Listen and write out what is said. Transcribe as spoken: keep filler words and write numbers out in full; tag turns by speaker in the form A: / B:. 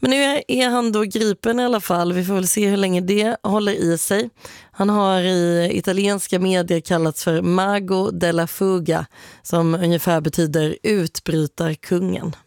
A: Men nu är, är han då gripen i alla fall. Vi får väl se hur länge det håller i sig. Han har i italienska medier kallats för Mago della Fuga, som ungefär betyder utbrytarkungen.